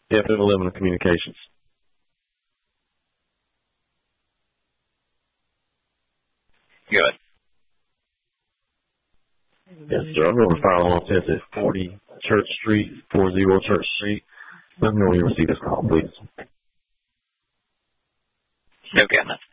FM11 Communications. Good. Yes, sir. I'm going to file on offense at 40 Church Street, 40 Church Street. Let me know when you receive this call, please. Okay.